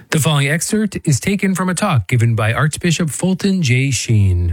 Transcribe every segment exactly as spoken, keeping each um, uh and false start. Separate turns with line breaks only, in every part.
The following excerpt is taken from a talk given by Archbishop Fulton J. Sheen.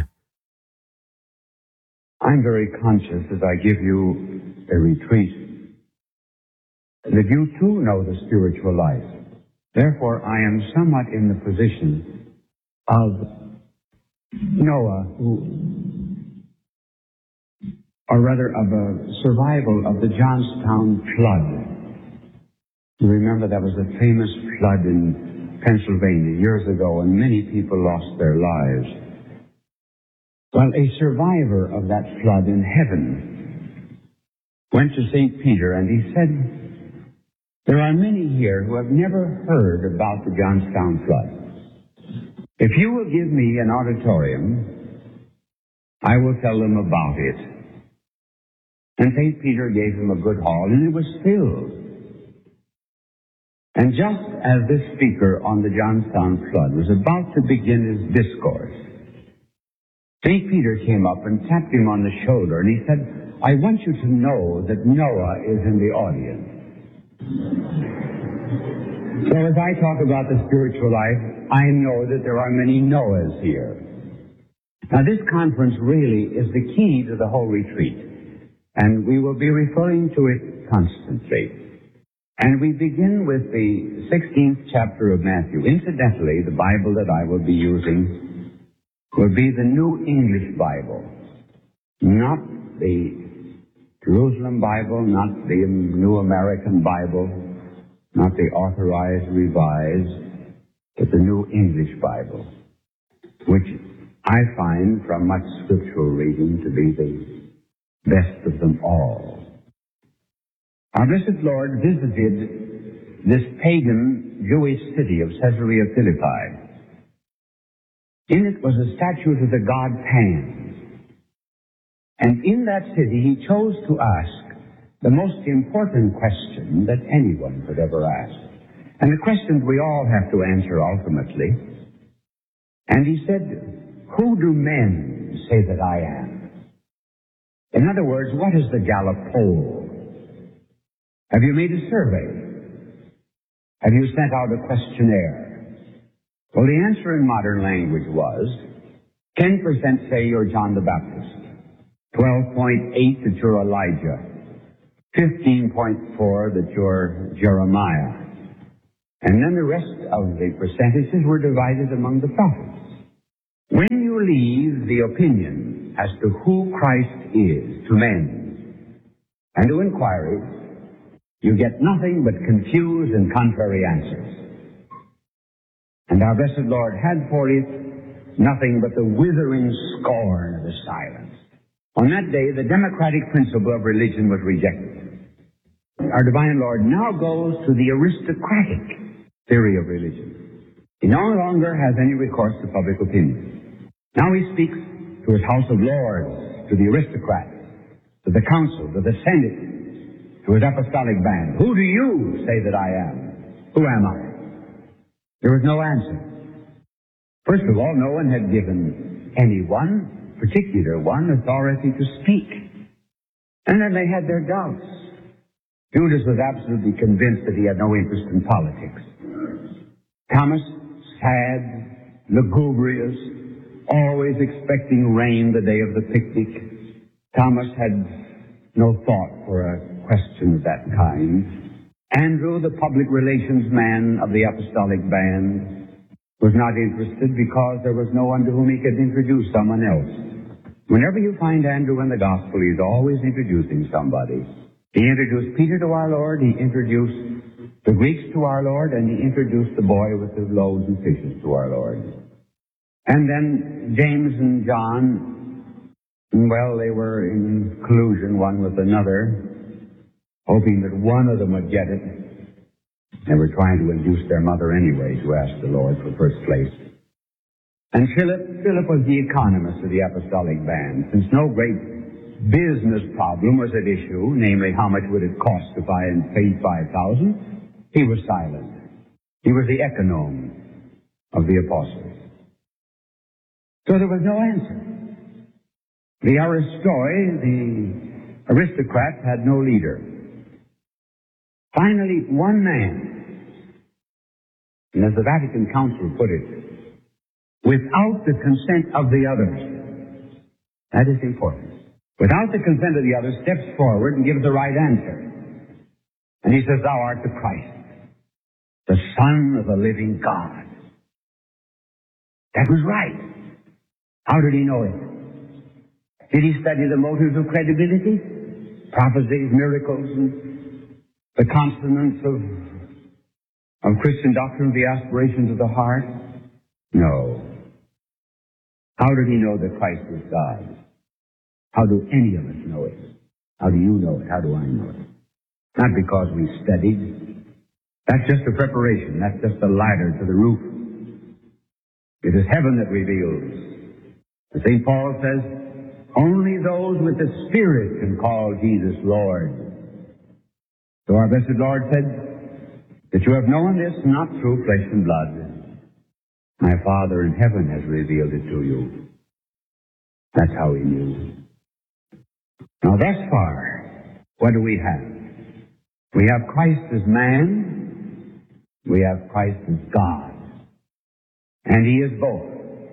I'm very conscious as I give you a retreat that you too know the spiritual life. Therefore, I am somewhat in the position of Noah, who, or rather of a survival of the Johnstown flood. You remember that was a famous flood in Pennsylvania years ago, and many people lost their lives. Well, a survivor of that flood in heaven went to Saint Peter and he said, there are many here who have never heard about the Johnstown flood. If you will give me an auditorium, I will tell them about it. And Saint Peter gave him a good hall, and it was filled. And just as this speaker on the Johnstown flood was about to begin his discourse, Saint Peter came up and tapped him on the shoulder, and he said, I want you to know that Noah is in the audience. So as I talk about the spiritual life, I know that there are many Noahs here. Now this conference really is the key to the whole retreat, and we will be referring to it constantly. And we begin with the sixteenth chapter of Matthew. Incidentally, the Bible that I will be using will be the New English Bible, not the Jerusalem Bible, not the New American Bible, not the Authorized Revised, but the New English Bible, which I find from much scriptural reading to be the best of them all. Our blessed Lord visited this pagan Jewish city of Caesarea Philippi. In it was a statue to the god Pan. And in that city he chose to ask the most important question that anyone could ever ask. And the questions we all have to answer ultimately. And he said, who do men say that I am? In other words, what is the Gallup poll? Have you made a survey? Have you sent out a questionnaire? Well, the answer in modern language was ten percent say you're John the Baptist, twelve point eight that you're Elijah, fifteen point four that you're Jeremiah. And then the rest of the percentages were divided among the prophets. When you leave the opinion as to who Christ is to men and to inquiries, you get nothing but confused and contrary answers. And our blessed Lord had for it nothing but the withering scorn of the silence. On that day, the democratic principle of religion was rejected. Our divine Lord now goes to the aristocratic theory of religion. He no longer has any recourse to public opinion. Now he speaks to his House of Lords, to the aristocrats, to the council, to the Senate, to his apostolic band. Who do you say that I am? Who am I? There was no answer. First of all, no one had given any one, particular one, authority to speak. And then they had their doubts. Judas was absolutely convinced that he had no interest in politics. Thomas, sad, lugubrious, always expecting rain the day of the picnic. Thomas had no thought for a question of that kind. Andrew, the public relations man of the apostolic band, was not interested because there was no one to whom he could introduce someone else. Whenever you find Andrew in the gospel, he's always introducing somebody. He introduced Peter to our Lord, he introduced the Greeks to our Lord, and he introduced the boy with the loaves and fishes to our Lord. And then James and John, well, they were in collusion one with another, hoping that one of them would get it. They were trying to induce their mother anyway to ask the Lord for first place. And Philip, Philip was the economist of the apostolic band. Since no great business problem was at issue, namely how much would it cost if I had paid five thousand, he was silent. He was the econom of the apostles. So there was no answer. The aristoi, the aristocrats, had no leader. Finally, one man, in the as the Vatican Council put it, without the consent of the others. That is important. Without the consent of the others, steps forward and gives the right answer. And he says, thou art the Christ, the Son of the living God. That was right. How did he know it? Did he study the motives of credibility? Prophecies, miracles, and the consonants of, of Christian doctrine, the aspirations of the heart? No. How did he know that Christ was God? How do any of us know it? How do you know it? How do I know it? Not because we studied. That's just a preparation. That's just a ladder to the roof. It is heaven that reveals. And Saint Paul says, only those with the Spirit can call Jesus Lord. So our blessed Lord said, that you have known this not through flesh and blood. My Father in heaven has revealed it to you. That's how he knew. Now thus far, what do we have? We have Christ as man. We have Christ as God. And he is both.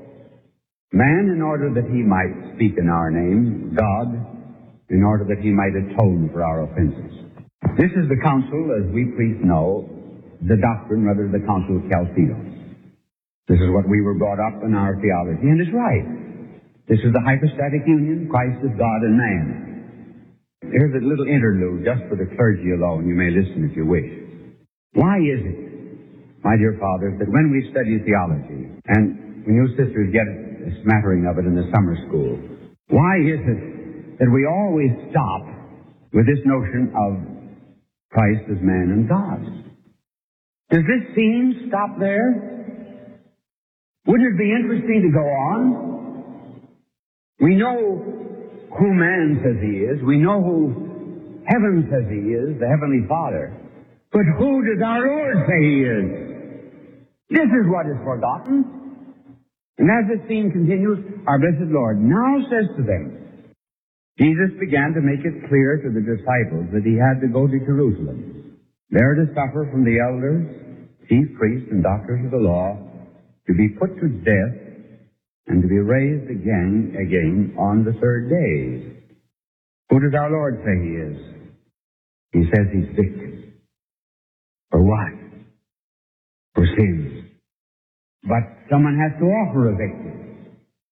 Man in order that he might speak in our name, God in order that he might atone for our offenses. This is the council, as we priests know, the doctrine, rather, the council of Chalcedon. This is what we were brought up in our theology, and it's right. This is the hypostatic union, Christ is God and man. Here's a little interlude just for the clergy alone. You may listen if you wish. Why is it, my dear fathers, that when we study theology, and when you sisters get a smattering of it in the summer school, why is it that we always stop with this notion of Christ as man and God? Does this scene stop there? Wouldn't it be interesting to go on? We know who man says he is. We know who heaven says he is, the Heavenly Father. But who does our Lord say he is? This is what is forgotten. And as this scene continues, our blessed Lord now says to them, Jesus began to make it clear to the disciples that he had to go to Jerusalem, there to suffer from the elders, chief priests, and doctors of the law, to be put to death, and to be raised again, again on the third day. Who does our Lord say he is? He says he's victim. For what? For sins. But someone has to offer a victim.